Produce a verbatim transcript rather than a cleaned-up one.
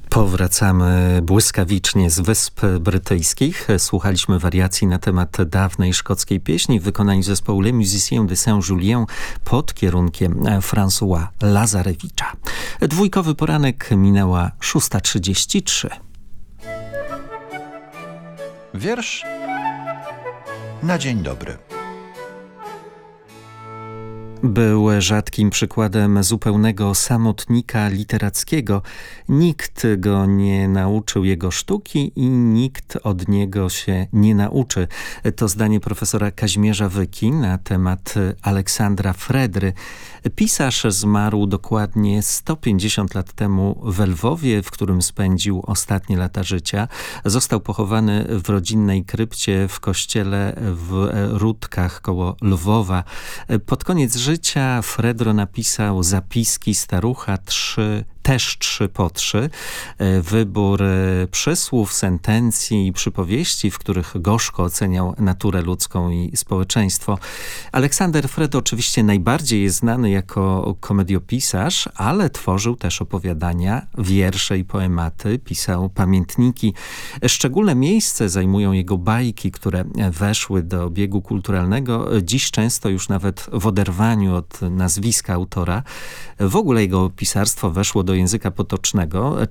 Powracamy błyskawicznie z Wysp Brytyjskich. Słuchaliśmy wariacji na temat dawnej szkockiej pieśni w wykonaniu zespołu Les Musiciens de Saint-Julien pod kierunkiem François Lazarewicza. Dwójkowy poranek, minęła szósta trzydzieści trzy. Wiersz na dzień dobry. Był rzadkim przykładem zupełnego samotnika literackiego. Nikt go nie nauczył jego sztuki i nikt od niego się nie nauczy. To zdanie profesora Kazimierza Wyki na temat Aleksandra Fredry. Pisarz zmarł dokładnie sto pięćdziesiąt lat temu w Lwowie, w którym spędził ostatnie lata życia. Został pochowany w rodzinnej krypcie w kościele w Rudkach koło Lwowa. Pod koniec życia Fredro napisał zapiski starucha, trzy też trzy po trzy. Wybór przysłów, sentencji i przypowieści, w których gorzko oceniał naturę ludzką i społeczeństwo. Aleksander Fred oczywiście najbardziej jest znany jako komediopisarz, ale tworzył też opowiadania, wiersze i poematy, pisał pamiętniki. Szczególne miejsce zajmują jego bajki, które weszły do obiegu kulturalnego, dziś często już nawet w oderwaniu od nazwiska autora. W ogóle jego pisarstwo weszło do języka potocznego.